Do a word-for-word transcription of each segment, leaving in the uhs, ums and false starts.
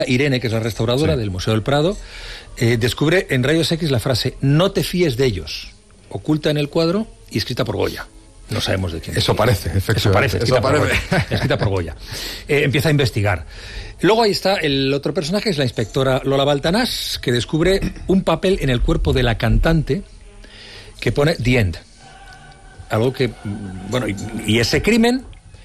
Irene, que es la restauradora sí. del Museo del Prado, eh, descubre en Rayos X la frase "no te fíes de ellos", oculta en el cuadro y escrita por Goya. No sabemos de quién. Eso parece, efectivamente. Eso parece, escrita, Eso por, parece. Goya, escrita por Goya. Eh, empieza a investigar. Luego ahí está el otro personaje, es la inspectora Lola Baltanás, que descubre un papel en el cuerpo de la cantante que pone "The End". Algo que, bueno, y, y ese crimen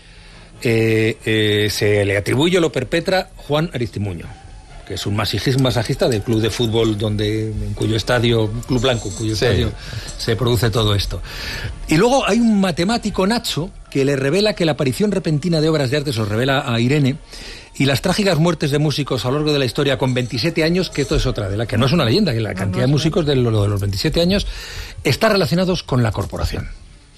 eh, eh, se le atribuye o lo perpetra Juan Aristimuño, que es un masajista, masajista del club de fútbol donde, en cuyo estadio, Club Blanco, en cuyo sí. estadio se produce todo esto. Y luego hay un matemático, Nacho, que le revela que la aparición repentina de obras de arte, se lo revela a Irene, y las trágicas muertes de músicos a lo largo de la historia con veintisiete años, que esto es otra, de la que no es una leyenda, que la cantidad de músicos de, lo, de los veintisiete años está relacionados con la corporación.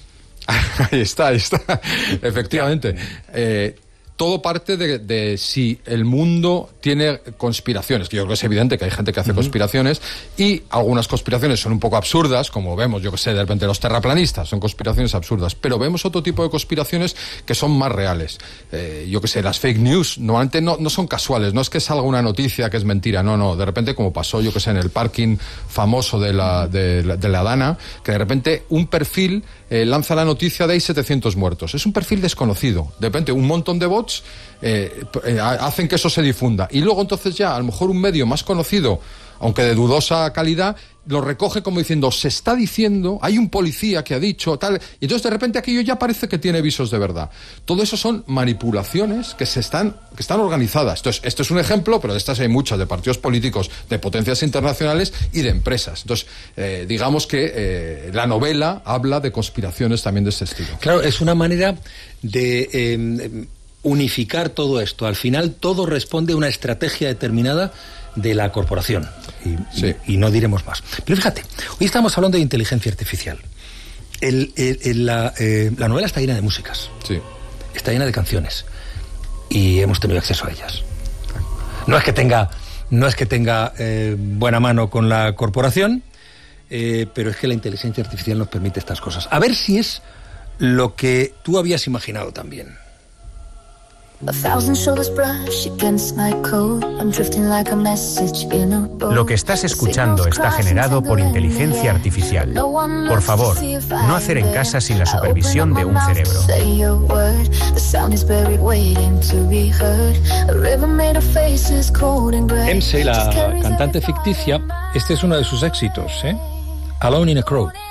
Ahí está, ahí está. Efectivamente. Eh, todo parte de, de si el mundo tiene conspiraciones, que yo creo que es evidente que hay gente que hace uh-huh. conspiraciones, y algunas conspiraciones son un poco absurdas, como vemos, yo que sé, de repente los terraplanistas, son conspiraciones absurdas, pero vemos otro tipo de conspiraciones que son más reales. Eh, yo que sé, las fake news, normalmente no, no son casuales, no es que salga una noticia que es mentira, no, no, de repente como pasó, yo que sé, en el parking famoso de la, de, la, de la Dana, que de repente un perfil eh, lanza la noticia de hay setecientos muertos. Es un perfil desconocido. De repente un montón de bots Eh, eh, hacen que eso se difunda y luego entonces ya a lo mejor un medio más conocido, aunque de dudosa calidad, lo recoge como diciendo se está diciendo, hay un policía que ha dicho tal, y entonces de repente aquello ya parece que tiene visos de verdad. Todo eso son manipulaciones que se están que están organizadas. Entonces, esto es un ejemplo, pero de estas hay muchas, de partidos políticos, de potencias internacionales y de empresas. Entonces, eh, digamos que eh, la novela habla de conspiraciones también de ese estilo. Claro, es una manera de eh, unificar todo esto. Al final todo responde a una estrategia determinada de la corporación y, sí. y, y no diremos más. Pero fíjate, hoy estamos hablando de inteligencia artificial. El, el, el, la, eh, la novela está llena de músicas, sí. está llena de canciones y hemos tenido acceso a ellas. No es que tenga, no es que tenga eh, buena mano con la corporación, eh, pero es que la inteligencia artificial nos permite estas cosas. A ver si es lo que tú habías imaginado también. Lo que estás escuchando está generado por inteligencia artificial. Por favor, no hacer en casa sin la supervisión de un cerebro. M C, la cantante ficticia, este es uno de sus éxitos, ¿eh? Alone in a Crowd.